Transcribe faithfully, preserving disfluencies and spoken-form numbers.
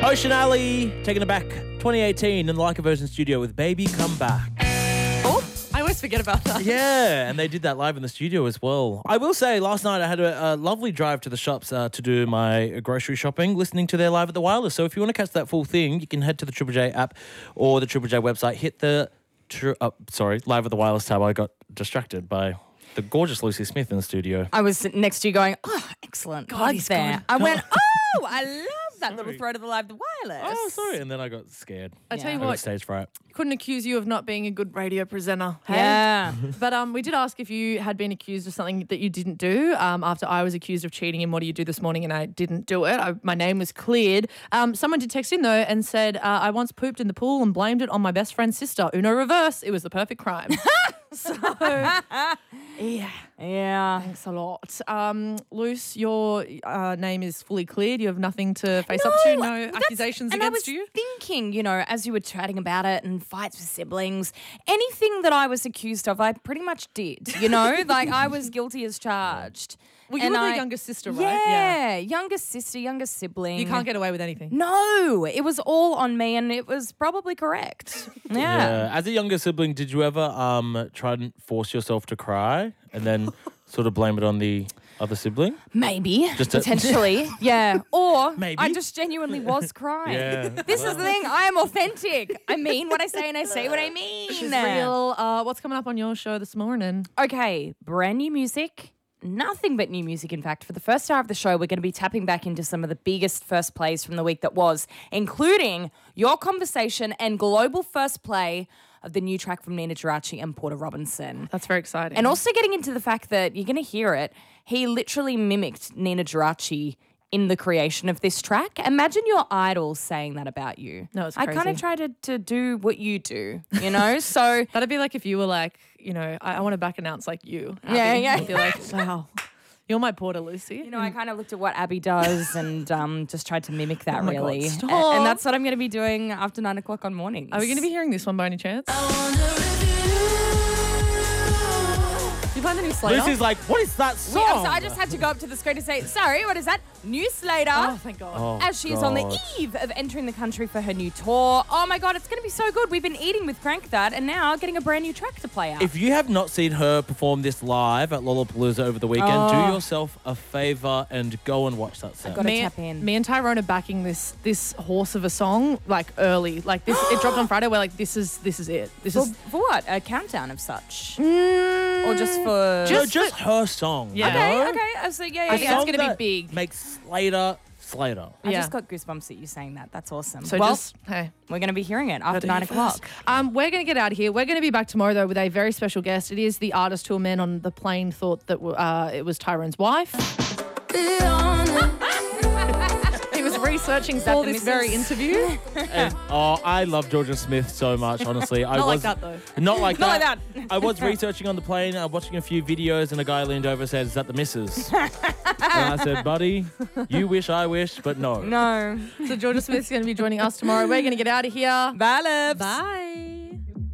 Ocean Alley, taking it back, twenty eighteen in the Leica Version studio with Baby Come Back. Oh, I always forget about that. Yeah, and they did that live in the studio as well. I will say, last night I had a, a lovely drive to the shops uh, to do my grocery shopping, listening to their Live at the Wireless. So if you want to catch that full thing, you can head to the Triple J app or the Triple J website. Hit the, tr- uh, sorry, Live at the Wireless tab. I got distracted by the gorgeous Lucy Smith in the studio. I was sitting next to you going, oh, excellent. God, Plug there. good. I went, oh, I love that little Sorry. throw to the Live the Wireless. Oh, sorry. And then I got scared. I tell Yeah. you I got what, stage fright. couldn't accuse you of not being a good radio presenter. Hey? Yeah. But um, we did ask if you had been accused of something that you didn't do um, after I was accused of cheating in What Do You Do This Morning and I didn't do it. I, my name was cleared. Um, someone did text in, though, and said, uh, I once pooped in the pool and blamed it on my best friend's sister. Uno reverse. It was the perfect crime. So, yeah. Yeah. Thanks a lot. Um, Luce, your uh, name is fully cleared. You have nothing to face up to. No that's- accusations and against I was you. thinking, you know, as you were chatting about it and fights with siblings, anything that I was accused of, I pretty much did. You know, like I was guilty as charged. Well, you And were the I- younger sister, right? Yeah, younger sister, younger sibling. You can't get away with anything. No, it was all on me, and it was probably correct. Yeah. Yeah. As a younger sibling, did you ever um try and force yourself to cry and then sort of blame it on the other sibling? Maybe, Just a- potentially, yeah. Or Maybe. I just genuinely was crying. Yeah. This is the thing. I am authentic. I mean what I say, and I say what I mean. She's real. Uh, what's coming up on your show this morning? Okay, brand new music. Nothing but new music, in fact. For the first hour of the show, we're going to be tapping back into some of the biggest first plays from the week that was, including your conversation and global first play of the new track from Nina Geraci and Porter Robinson. That's very exciting. And also getting into the fact that you're going to hear it, he literally mimicked Nina Geraci in the creation of this track. Imagine your idol saying that about you. No, it's I kind crazy. of try to, to do what you do, you know? So that'd be like if you were like, you know, I, I want to back announce like you. Abby. Yeah, yeah. I'd be like, wow, you're my Porter, Lucy. You know, I kind of looked at what Abby does and um, just tried to mimic that, Oh my God, really. stop. A- And that's what I'm going to be doing after nine o'clock on mornings. Are we going to be hearing this one by any chance? You playing the new Slater? Lucy's like, what is that We- song? I'm so- I just had to go up to the screen to say, sorry, what is that? New Slater. Oh, thank God. Oh, As she is on the God. eve of entering the country for her new tour. Oh my God, it's going to be so good. We've been eating with Crank That and now getting a brand new track to play out. If you have not seen her perform this live at Lollapalooza over the weekend, Oh. do yourself a favour and go and watch that set. gotta me, tap in. me and Tyrone are backing this this horse of a song like early. Like this, it dropped on Friday. We're like, this is this is it. This for, is for what? A countdown of such? Or just for... No, Just just her song. Yeah. you Okay, know? okay. I so, yeah, yeah, I think yeah. that's gonna be that big. Makes Slater Slater. I Yeah. just got goosebumps at you saying that. That's awesome. so well, just hey. we're going to be hearing it after Heard it nine here o'clock. first. Um, we're going to get out of here. We're going to be back tomorrow, though, with a very special guest. It is the artist who men on the plane thought that uh, it was Tyrone's wife. He was researching that for the this missus? very interview. And, oh, I love Georgia Smith so much, honestly. I Not like was, that, though. Not like Not that. like that. I was researching on the plane, uh, watching a few videos, and a guy leaned over and said, is that the missus? And I said, buddy, you wish, I wish, but no. No. So Georgia Smith's going to be joining us tomorrow. We're going to get out of here. Bye, loves. Bye.